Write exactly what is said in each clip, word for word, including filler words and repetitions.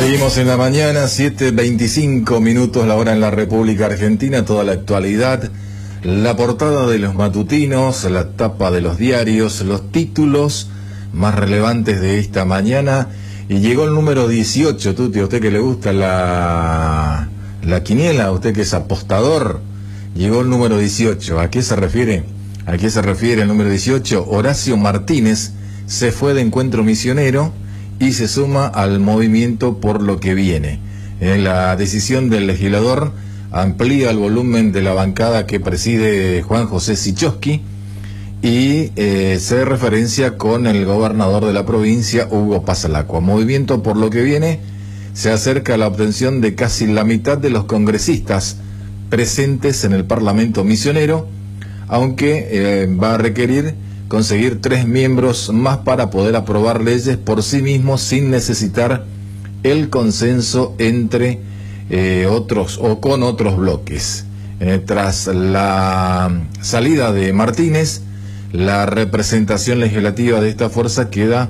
Seguimos en la mañana, siete veinticinco minutos la hora en la República Argentina, toda la actualidad, la portada de los matutinos, la tapa de los diarios, los títulos más relevantes de esta mañana. Y llegó el número dieciocho, Tuti, a usted que le gusta la, la quiniela, a usted que es apostador, llegó el número dieciocho. ¿A qué se refiere? ¿A qué se refiere el número dieciocho? Horacio Martínez se fue de Encuentro Misionero y se suma al movimiento Por lo que viene. En la decisión del legislador amplía el volumen de la bancada que preside Juan José Sichowski y eh, se referencia con el gobernador de la provincia, Hugo Pasalacqua. Movimiento Por lo que viene se acerca a la obtención de casi la mitad de los congresistas presentes en el Parlamento misionero, aunque eh, va a requerir conseguir tres miembros más para poder aprobar leyes por sí mismos sin necesitar el consenso entre eh, otros o con otros bloques. Eh, tras la salida de Martínez, la representación legislativa de esta fuerza queda,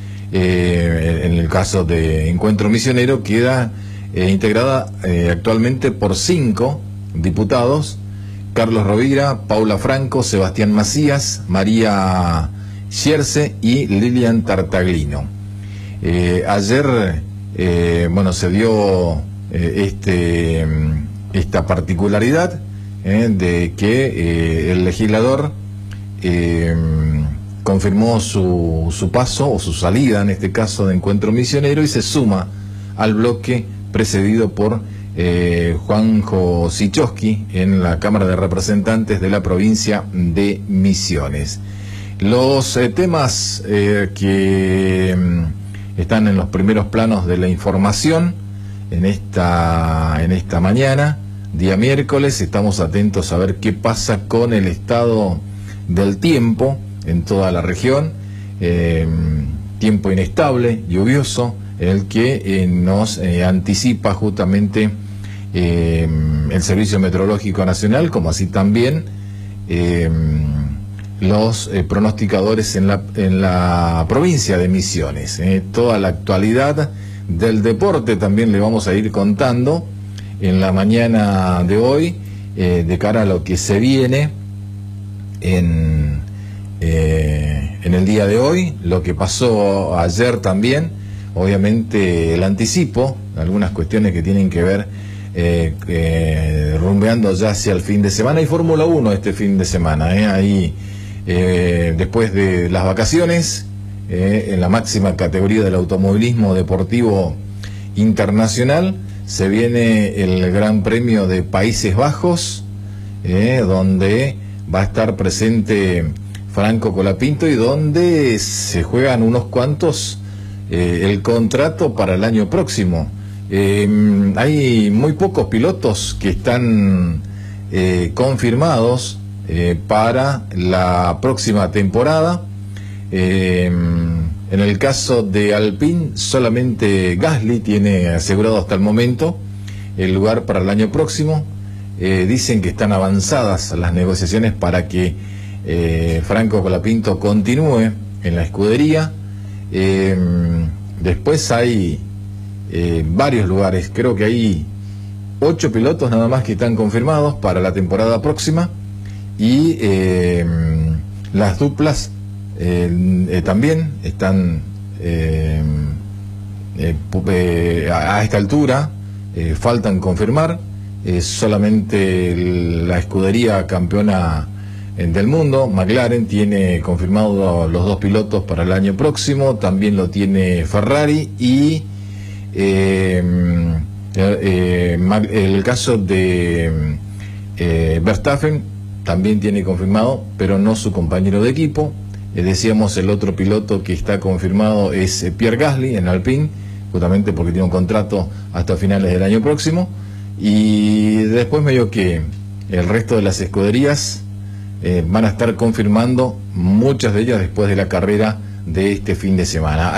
eh, en el caso de Encuentro Misionero, queda eh, integrada eh, actualmente por cinco diputados: Carlos Rovira, Paula Franco, Sebastián Macías, María Scherce y Lilian Tartaglino. Eh, ayer, eh, bueno, se dio eh, este, esta particularidad eh, de que eh, el legislador eh, confirmó su, su paso o su salida, en este caso de Encuentro Misionero, y se suma al bloque precedido por Eh, Juanjo Sichowski en la Cámara de Representantes de la provincia de Misiones. Los eh, temas eh, que mm, están en los primeros planos de la información en esta, en esta mañana, día miércoles, estamos atentos a ver qué pasa con el estado del tiempo en toda la región. Eh, tiempo inestable, lluvioso, el que eh, nos eh, anticipa justamente eh, el Servicio Meteorológico Nacional, como así también eh, los eh, pronosticadores en la, en la provincia de Misiones. Eh, toda la actualidad del deporte también le vamos a ir contando en la mañana de hoy, eh, de cara a lo que se viene en, eh, en el día de hoy, lo que pasó ayer también. Obviamente el anticipo, algunas cuestiones que tienen que ver eh, eh, rumbeando ya hacia el fin de semana. Y Fórmula uno este fin de semana, eh, ahí eh, después de las vacaciones, eh, en la máxima categoría del automovilismo deportivo internacional, se viene el Gran Premio de Países Bajos, eh, donde va a estar presente Franco Colapinto y donde se juegan unos cuantos Eh, el contrato para el año próximo. Eh, hay muy pocos pilotos que están eh, confirmados eh, para la próxima temporada. Eh, en el caso de Alpine, solamente Gasly tiene asegurado hasta el momento el lugar para el año próximo. Eh, dicen que están avanzadas las negociaciones para que eh, Franco Colapinto continúe en la escudería. Eh, después hay eh, varios lugares, creo que hay ocho pilotos nada más que están confirmados para la temporada próxima, y eh, las duplas eh, eh, también están eh, eh, eh, a esta altura, eh, faltan confirmar. Eh, solamente la escudería campeona del mundo, McLaren, tiene confirmado los dos pilotos para el año próximo, también lo tiene Ferrari, y eh, eh, el caso de eh, Verstappen también tiene confirmado, pero no su compañero de equipo. Eh, decíamos, el otro piloto que está confirmado es Pierre Gasly en Alpine, justamente porque tiene un contrato hasta finales del año próximo, y después medio que el resto de las escuderías Eh, van a estar confirmando, muchas de ellas después de la carrera de este fin de semana.